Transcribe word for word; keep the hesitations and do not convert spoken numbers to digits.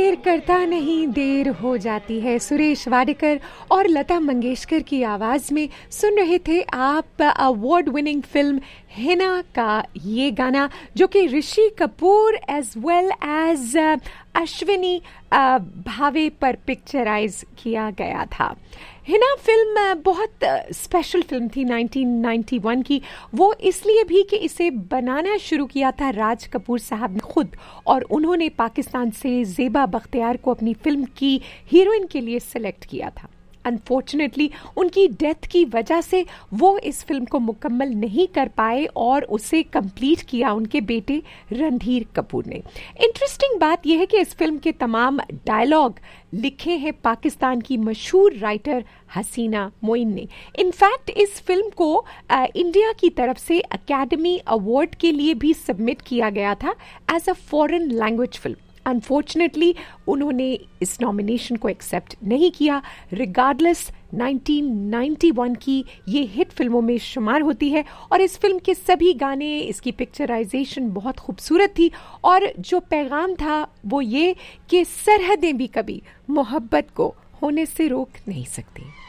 देर करता नहीं देर हो जाती है। सुरेश वाडेकर और लता मंगेशकर की आवाज में सुन रहे थे आप अवार्ड विनिंग फिल्म हिना का ये गाना, जो कि Rishi Kapoor as well as Ashwini Bhave पर पिक्चराइज किया गया था। हिना फिल्म बहुत स्पेशल फिल्म थी नाइनटीन नाइंटी वन की, वो इसलिए भी कि इसे बनाना शुरू किया था राज कपूर साहब ने खुद, और उन्होंने पाकिस्तान से ज़ेबा बख्तियार को अपनी फिल्म की हीरोइन के लिए सिलेक्ट किया था। अनफॉर्चुनेटली उनकी डेथ की वजह से वो इस फिल्म को मुकम्मल नहीं कर पाए और उसे कंप्लीट किया उनके बेटे रणधीर कपूर ने। इंटरेस्टिंग बात यह है कि इस फिल्म के तमाम डायलॉग लिखे हैं पाकिस्तान की मशहूर राइटर हसीना मोइन ने। इनफैक्ट इस फिल्म को आ, इंडिया की तरफ से अकेडमी अवार्ड के लिए भी सबमिट किया गया था as a foreign language film. Unfortunately उन्होंने इस नॉमिनेशन को एक्सेप्ट नहीं किया। रिगार्डलेस नाइनटीन नाइंटी वन की ये हिट फिल्मों में शुमार होती है और इस फिल्म के सभी गाने, इसकी पिक्चराइजेशन बहुत खूबसूरत थी और जो पैगाम था वो ये कि सरहदें भी कभी मोहब्बत को होने से रोक नहीं सकती।